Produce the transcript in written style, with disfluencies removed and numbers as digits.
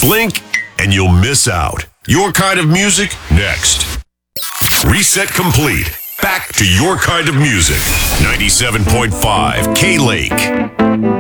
Blink and you'll miss out. Your Kind of Music, next. Reset complete. Back to Your Kind of Music. 97.5 K-Lake.